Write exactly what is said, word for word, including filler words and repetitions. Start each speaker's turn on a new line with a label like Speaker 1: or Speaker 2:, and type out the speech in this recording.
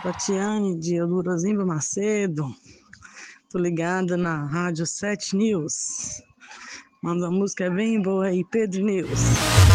Speaker 1: Tatiane de Eudorozimba Macedo, tô ligada na Rádio sete News. Manda uma música bem boa aí, Pedro News.